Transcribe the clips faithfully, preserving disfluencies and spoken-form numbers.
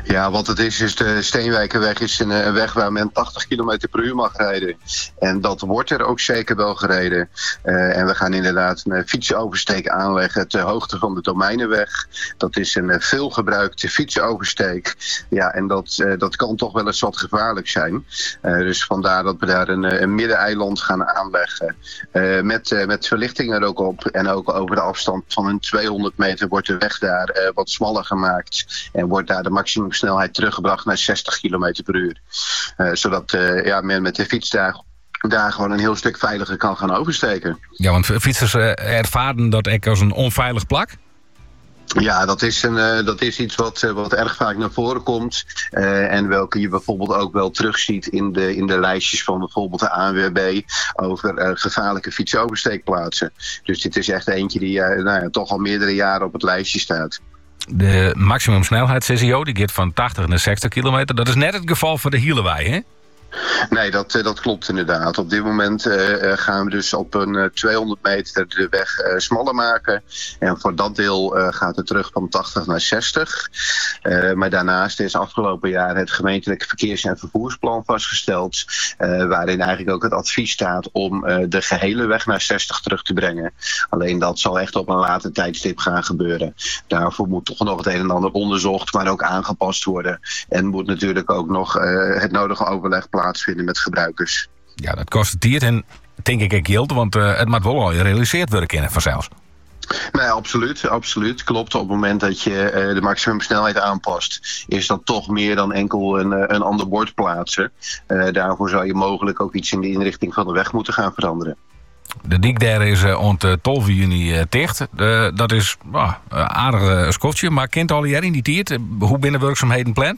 Ja, wat het is, is de Steenwijkerweg is een, een weg waar men tachtig kilometer per uur mag rijden. En dat wordt er ook zeker wel gereden. Uh, en we gaan inderdaad een fietsoversteek aanleggen ter hoogte van de Domeinenweg. Dat is een veelgebruikte fietsoversteek. Ja, en dat, uh, dat kan toch wel eens wat gevaarlijk zijn. Uh, dus vandaar dat we daar een, een middeneiland gaan aanleggen. Uh, met, uh, met verlichting er ook op. En ook over de afstand van een tweehonderd meter wordt de weg daar uh, wat smaller gemaakt. En wordt daar de maximumsnelheid teruggebracht naar zestig kilometer per uur. Uh, zodat uh, ja, men met de fiets daar, daar gewoon een heel stuk veiliger kan gaan oversteken. Ja, want fietsers uh, ervaren dat ook als een onveilig plak? Ja, dat is, een, uh, dat is iets wat, uh, wat erg vaak naar voren komt. Uh, en welke je bijvoorbeeld ook wel terugziet in de, in de lijstjes van bijvoorbeeld de A N W B over uh, gevaarlijke fietsoversteekplaatsen. Dus dit is echt eentje die uh, nou ja, toch al meerdere jaren op het lijstje staat. De maximumsnelheid, C C O, die gaat van tachtig naar zestig kilometer. Dat is net het geval voor de Hielewij, hè? Nee, dat, dat klopt inderdaad. Op dit moment uh, gaan we dus op een uh, tweehonderd meter de weg uh, smaller maken. En voor dat deel uh, gaat het terug van tachtig naar zestig. Uh, maar daarnaast is afgelopen jaar het gemeentelijke verkeers- en vervoersplan vastgesteld. Uh, waarin eigenlijk ook het advies staat om uh, de gehele weg naar zestig terug te brengen. Alleen dat zal echt op een later tijdstip gaan gebeuren. Daarvoor moet toch nog het een en ander onderzocht, maar ook aangepast worden. En moet natuurlijk ook nog uh, het nodige overleg plaatsvinden met gebruikers. Ja, dat kost tijd en denk ik ook geld, want uh, het moet wel al gerealiseerd worden kennen vanzelfs. Nee, absoluut, absoluut. Klopt. Op het moment dat je uh, de maximumsnelheid aanpast, is dat toch meer dan enkel een, uh, een ander bord plaatsen. Uh, daarvoor zou je mogelijk ook iets in de inrichting van de weg moeten gaan veranderen. De dik daar is uh, ont twaalf juni uh, dicht. Uh, dat is uh, een aardig uh, skotje, maar kent al jaar in die tijd uh, hoe binnenwerkzaamheden plant?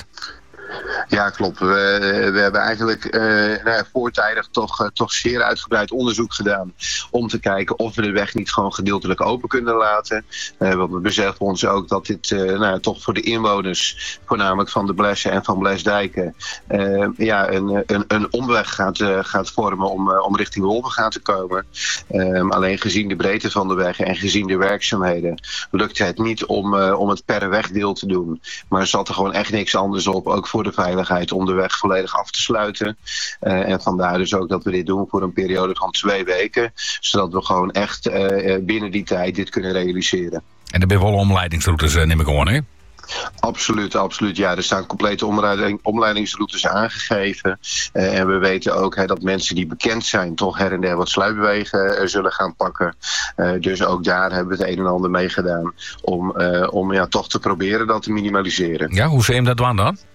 Ja, klopt. We, we hebben eigenlijk uh, nou ja, voortijdig toch, uh, toch zeer uitgebreid onderzoek gedaan om te kijken of we de weg niet gewoon gedeeltelijk open kunnen laten. Uh, want we beseffen ons ook dat dit uh, nou ja, toch voor de inwoners, voornamelijk van de Blessen en van Blesdijken, uh, ja, een, een, een omweg gaat, uh, gaat vormen om, uh, om richting Wolvengaan te komen. Uh, alleen gezien de breedte van de weg en gezien de werkzaamheden lukt het niet om, uh, om het per wegdeel te doen. Maar er zat er gewoon echt niks anders op, ook voor de veiligheid, om de weg volledig af te sluiten. Uh, en vandaar dus ook dat we dit doen voor een periode van twee weken. Zodat we gewoon echt uh, binnen die tijd dit kunnen realiseren. En er zijn wel omleidingsroutes, neem ik aan, hè? Absoluut, absoluut. Ja, er staan complete omleiding, omleidingsroutes aangegeven. Uh, en we weten ook hè, dat mensen die bekend zijn toch her en der wat sluipwegen uh, zullen gaan pakken. Uh, dus ook daar hebben we het een en ander mee gedaan om, uh, om ja, toch te proberen dat te minimaliseren. Ja, hoe zie je dat doen dan?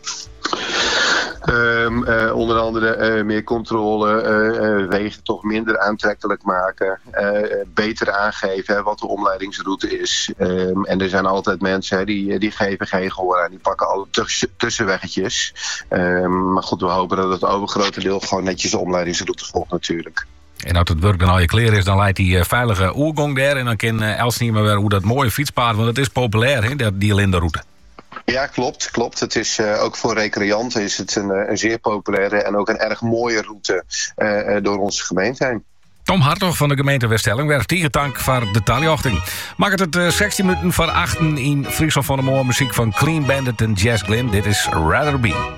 Um, uh, onder andere uh, meer controle, uh, uh, wegen toch minder aantrekkelijk maken, uh, beter aangeven hè, wat de omleidingsroute is. Um, en er zijn altijd mensen hè, die, die geven geen gehoor aan, die pakken alle tuss- tussenweggetjes. Um, maar goed, we hopen dat het overgrote deel gewoon netjes de omleidingsroute volgt natuurlijk. En als het werk dan al je kleren is, dan leidt die uh, veilige oergang daar en dan kan uh, Els niet meer weer hoe dat mooie fietspaard, want het is populair, hè, dat, die lindenroute. Ja, klopt. klopt. Het is uh, ook voor recreanten is het een, een zeer populaire en ook een erg mooie route uh, door onze gemeente heen. Tom Hartog van de gemeente Westhelling werft tegentank voor de taliachting. Maak het het uh, zestien minuten voor achten in Friesland van de Moor muziek van Clean Bandit en Jazz Glynn. Dit is Rather Be.